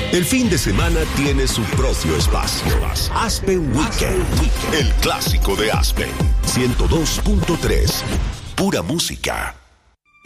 El fin de semana tiene su propio espacio. Aspen Weekend, el clásico de Aspen. 102.3. Pura música.